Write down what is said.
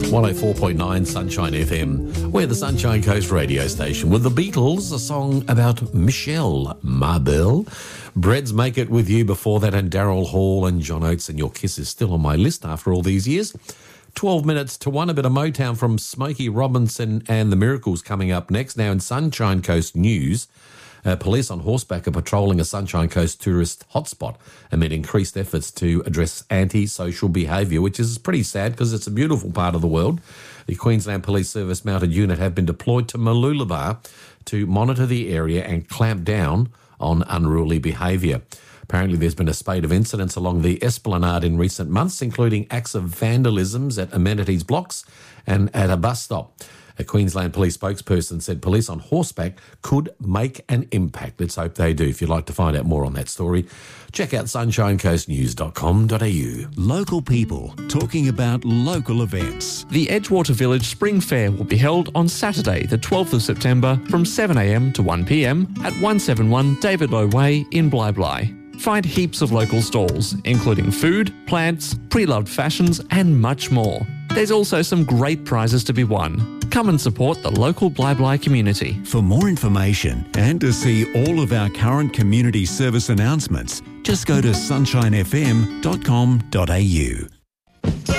104.9 Sunshine FM. We're the Sunshine Coast radio station with the Beatles, a song about Michelle Mabel. Breads Make It With You before that, and Daryl Hall and John Oates, and Your Kiss is still on my list after all these years. 12 minutes to 1, a bit of Motown from Smokey Robinson and the Miracles coming up next. Now in Sunshine Coast news, police on horseback are patrolling a Sunshine Coast tourist hotspot amid increased efforts to address anti-social behaviour, which is pretty sad because it's a beautiful part of the world. The Queensland Police Service mounted unit have been deployed to Mooloolaba to monitor the area and clamp down on unruly behaviour. Apparently there's been a spate of incidents along the Esplanade in recent months, including acts of vandalisms at amenities blocks and at a bus stop. A Queensland Police spokesperson said police on horseback could make an impact. Let's hope they do. If you'd like to find out more on that story, check out sunshinecoastnews.com.au. Local people talking about local events. The Edgewater Village Spring Fair will be held on Saturday, the 12th of September from 7am to 1pm at 171 David Low Way in Bly Bly. Find heaps of local stalls, including food, plants, pre-loved fashions and much more. There's also some great prizes to be won. Come and support the local Bly Bly community. For more information and to see all of our current community service announcements, just go to sunshinefm.com.au.